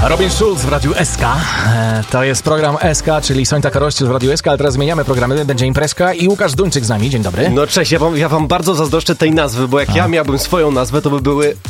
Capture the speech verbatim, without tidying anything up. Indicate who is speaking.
Speaker 1: Robin Schulz w Radiu S K. To jest program S K, czyli Sońta Karościu w Radiu S K, ale teraz zmieniamy programy, będzie imprezka i Łukasz Duńczyk z nami. Dzień dobry.
Speaker 2: No cześć, ja wam, ja wam bardzo zazdroszczę tej nazwy, bo jak A. ja miałbym swoją nazwę, to by były